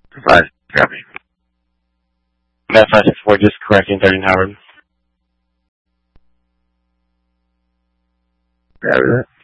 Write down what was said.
Five. Copy. Matt 564, just correcting 13 Howard. Copy that.